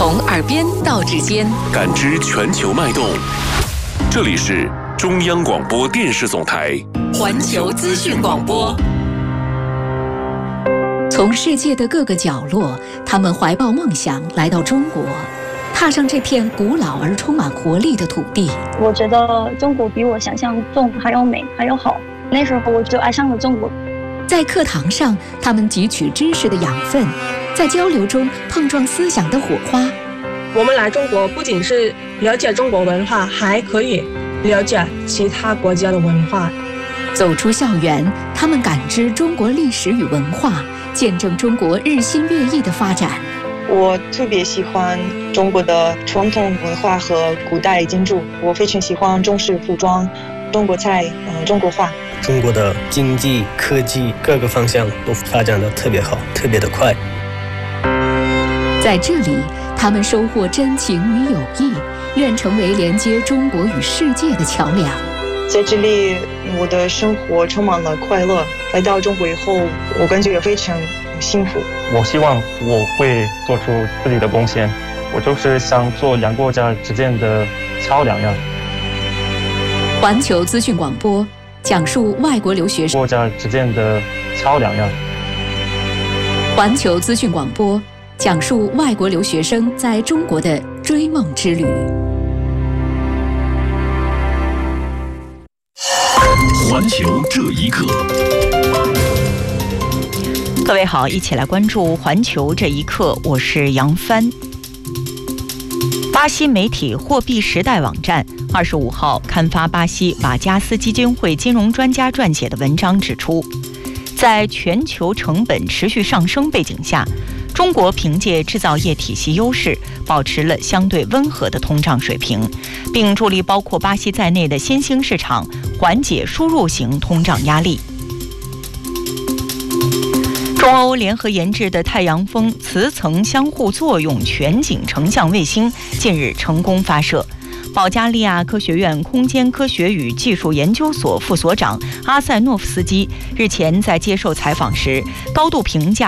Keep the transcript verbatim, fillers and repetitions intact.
从耳边到指尖， 感知全球脉动。这里是中央广播电视总台环球资讯广播。从世界的各个角落，他们怀抱梦想来到中国，踏上这片古老而充满活力的土地。 我觉得中国比我想象中还要美，还要好。那时候我就爱上了中国。 在课堂上，他们汲取知识的养分，在交流中碰撞思想的火花。 我们来中国不仅是了解中国文化，还可以了解其他国家的文化。 走出校园，他们感知中国历史与文化，见证中国日新月异的发展。 我特别喜欢中国的传统文化和古代建筑，我非常喜欢中式服装、中国菜、呃、中国画。 中国的经济、科技各个方向都发展得特别好，特别的快。 在这里，他们收获真情与友谊，愿成为连接中国与世界的桥梁。 在这里，我的生活充满了快乐。来到中国以后，我感觉也非常幸福。 我希望我会做出自己的贡献，我就是想做两个国家之间的桥梁呀。 环球资讯广播，讲述外国留学生国家之间的桥梁呀。 环球资讯广播，讲述外国留学生在中国的追梦之旅。 环球这一刻， 各位好，一起来关注环球这一刻，我是杨帆。巴西媒体货币时代网站二十五号刊发巴西瓦加斯基金会金融专家撰写的文章指出，在全球成本持续上升背景下，中国凭借制造业体系优势，保持了相对温和的通胀水平，并助力包括巴西在内的新兴市场缓解输入型通胀压力。中欧联合研制的太阳风磁层相互作用全景成像卫星近日成功发射。保加利亚科学院空间科学与技术研究所副所长阿塞诺夫斯基日前在接受采访时，高度评价